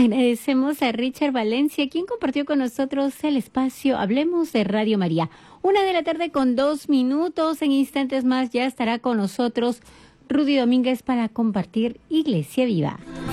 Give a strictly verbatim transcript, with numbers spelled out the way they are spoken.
Agradecemos a Richard Valencia, quien compartió con nosotros el espacio Hablemos de Radio María. Una de la tarde con dos minutos. En instantes más ya estará con nosotros Rudy Domínguez para compartir Iglesia Viva.